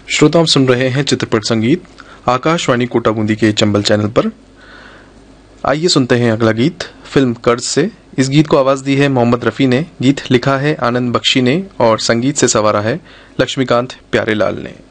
श्रोता, हम सुन रहे हैं चित्रपट संगीत आकाशवाणी कोटा बूंदी के चंबल चैनल पर। आइए सुनते हैं अगला गीत फिल्म कर्ज से। इस गीत को आवाज दी है मोहम्मद रफी ने, गीत लिखा है आनंद बख्शी ने और संगीत से संवारा है लक्ष्मीकांत प्यारेलाल ने।